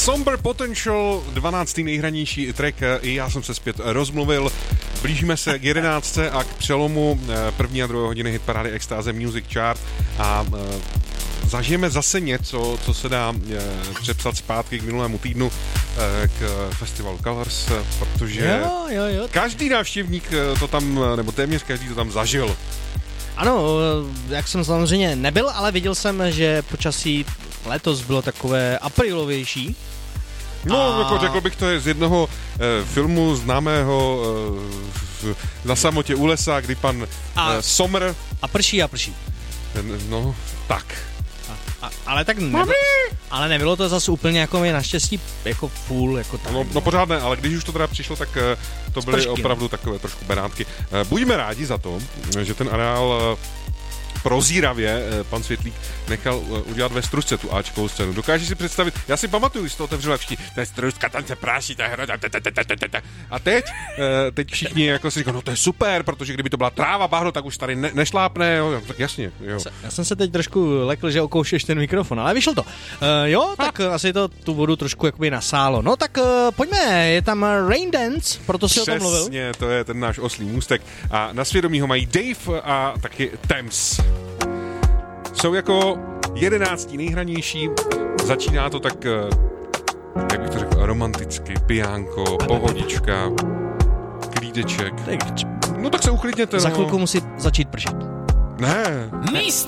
Somber Potential, 12. nejhranější track, i já jsem se zpět rozmluvil. Blížíme se k 11. a k přelomu první a druhé hodiny hitparády Extáze Music Chart a zažijeme zase něco, co se dá přepsat zpátky k minulému týdnu k festivalu Colors, protože jo. Každý návštěvník to tam, nebo téměř každý to tam zažil. Ano, jak jsem samozřejmě nebyl, ale viděl jsem, že počasí letos bylo takové aprílovější. No, jako řekl bych, to je z jednoho filmu známého Na samotě u lesa, kdy pan Sommer... A prší. No, tak. Ale tak ale nebylo to zase úplně jako naštěstí jako full, jako tak. No pořád ne, ale když už to teda přišlo, tak to byly opravdu takové trošku berátky. Buďme rádi za to, že ten areál prozíravě pan Světlík nechal udělat ve Stružce tu áčkovou scénu. Dokážeš si představit, já si pamatuju, když to otevřela všichni, to je Stružka, tam se práší, ta hra, a teď všichni jako si říkají, no to je super, protože kdyby to byla tráva, bahno, tak už tady nešlápne, jo, tak jasně, jo. Já jsem se teď trošku lekl, že okoušeš ten mikrofon, ale vyšlo to. Tak asi to tu vodu trošku jakoby nasálo. No tak pojďme, je tam Rain Dance, proto si o tom mluvil. Přesně, to je ten náš oslý můstek a na svědomí ho mají Dave a taky Thames. Jsou jako 11. nejhranější, začíná to tak, jak bych to řekl, romanticky, pijánko, pohodička, klídeček. No tak se uklidněte, Za chvilku musí začít pršet. Ne. Místo